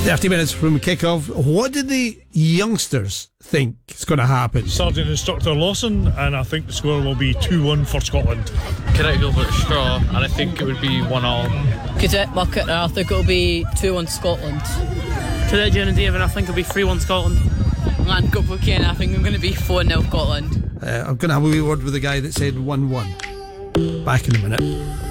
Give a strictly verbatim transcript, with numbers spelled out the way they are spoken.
thirty minutes from kick-off. What did the youngsters think is going to happen? Sergeant Instructor Lawson, and I think the score will be two one for Scotland. Cadet Gilbert Straw, and I think it would be one all. Cadet Bucket, I think it'll be two one Scotland. Cadet Jenna David, I think it'll be three one Scotland. And Gilbert Ken, I think I'm going to be four nil Scotland. Uh, I'm going to have a wee word with the guy that said one one. Back in a minute.